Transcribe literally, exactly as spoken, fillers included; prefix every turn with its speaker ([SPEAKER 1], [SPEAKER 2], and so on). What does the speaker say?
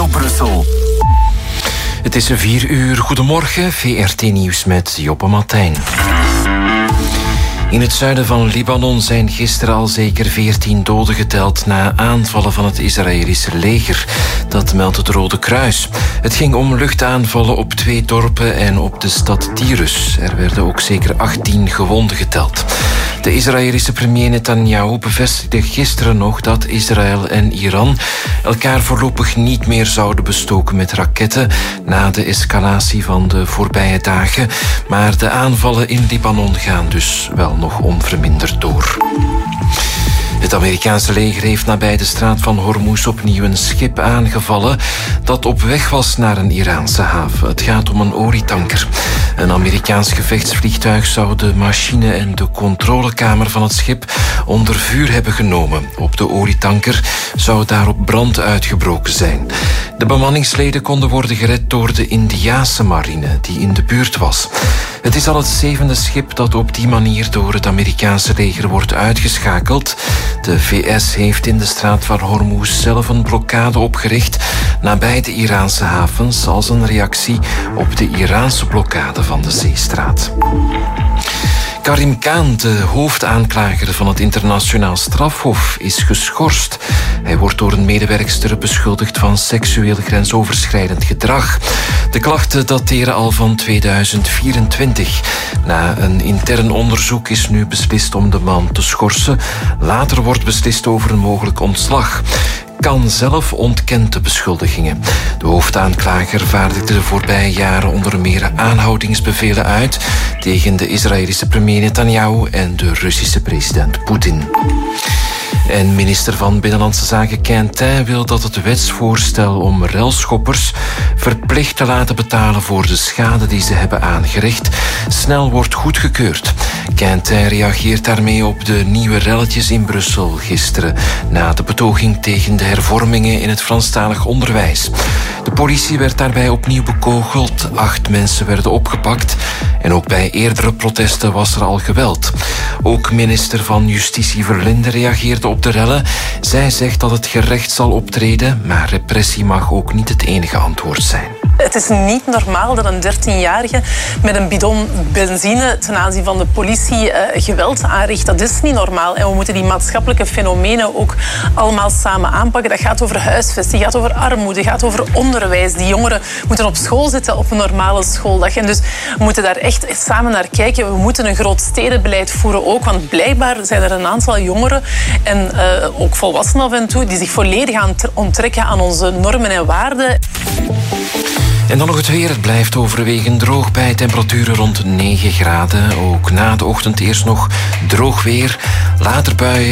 [SPEAKER 1] Radio Brussel.
[SPEAKER 2] Het is vier uur. Goedemorgen, V R T Nieuws met Joppe Martijn. In het zuiden van Libanon zijn gisteren al zeker veertien doden geteld na aanvallen van het Israëlische leger. Dat meldt het Rode Kruis. Het ging om luchtaanvallen op twee dorpen en op de stad Tyrus. Er werden ook zeker achttien gewonden geteld. De Israëlische premier Netanyahu bevestigde gisteren nog dat Israël en Iran elkaar voorlopig niet meer zouden bestoken met raketten na de escalatie van de voorbije dagen. Maar de aanvallen in Libanon gaan dus wel nog onverminderd door. Het Amerikaanse leger heeft nabij de straat van Hormuz opnieuw een schip aangevallen dat op weg was naar een Iraanse haven. Het gaat om een olietanker. Een Amerikaans gevechtsvliegtuig zou de machine en de controlekamer van het schip onder vuur hebben genomen. Op de olietanker zou daarop brand uitgebroken zijn. De bemanningsleden konden worden gered door de Indiase marine die in de buurt was. Het is al het zevende schip dat op die manier door het Amerikaanse leger wordt uitgeschakeld. De V S heeft in de straat van Hormuz zelf een blokkade opgericht nabij de Iraanse havens als een reactie op de Iraanse blokkade van de zeestraat. Karim Khan, de hoofdaanklager van het internationaal strafhof, is geschorst. Hij wordt door een medewerkster beschuldigd van seksueel grensoverschrijdend gedrag. De klachten dateren al van tweeduizend vierentwintig. Na een intern onderzoek is nu beslist om de man te schorsen. Later wordt beslist over een mogelijk ontslag. Khan zelf ontkent de beschuldigingen. De hoofdaanklager vaardigde de voorbije jaren onder meer aanhoudingsbevelen uit tegen de Israëlische premier Netanyahu en de Russische president Poetin. En minister van Binnenlandse Zaken Quentin wil dat het wetsvoorstel om relschoppers verplicht te laten betalen voor de schade die ze hebben aangericht snel wordt goedgekeurd. Quentin reageert daarmee op de nieuwe relletjes in Brussel gisteren na de betoging tegen de hervormingen in het Franstalig onderwijs. De politie werd daarbij opnieuw bekogeld, acht mensen werden opgepakt en ook bij eerdere protesten was er al geweld. Ook minister van Justitie Verlinde reageerde op de rellen. Zij zegt dat het gerecht zal optreden, maar repressie mag ook niet het enige antwoord zijn.
[SPEAKER 3] Het is niet normaal dat een dertienjarige met een bidon benzine ten aanzien van de politie uh, geweld aanricht. Dat is niet normaal. En we moeten die maatschappelijke fenomenen ook allemaal samen aanpakken. Dat gaat over huisvesting, gaat over armoede, gaat over onderwijs. Die jongeren moeten op school zitten op een normale schooldag. En dus we moeten daar echt samen naar kijken. We moeten een groot stedenbeleid voeren ook. Want blijkbaar zijn er een aantal jongeren en uh, ook volwassenen af en toe die zich volledig aan onttrekken aan onze normen en waarden.
[SPEAKER 2] En dan nog het weer. Het blijft overwegend droog bij temperaturen rond negen graden. Ook na de ochtend eerst nog droog weer. Later buien